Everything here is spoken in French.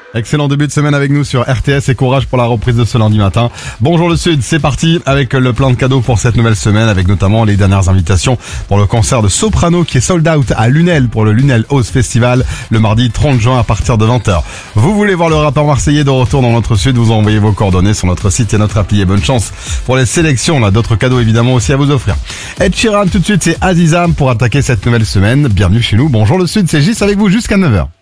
Excellent début de semaine avec nous sur RTS et courage pour la reprise de ce lundi matin. Bonjour le Sud, c'est parti avec le plein de cadeaux pour cette nouvelle semaine avec notamment les dernières invitations pour le concert de Soprano qui est sold out à Lunel pour le Lunel House Festival le mardi 30 juin à partir de 20h. Vous voulez voir le rappeur marseillais de retour dans notre Sud, vous envoyez vos coordonnées sur notre site et notre appli et bonne chance pour les sélections. On a d'autres cadeaux évidemment aussi à vous offrir. Ed Sheeran tout de suite, c'est Azizam pour attaquer cette nouvelle semaine. Bienvenue chez nous. Bonjour le Sud, c'est Gis avec vous jusqu'à 9h.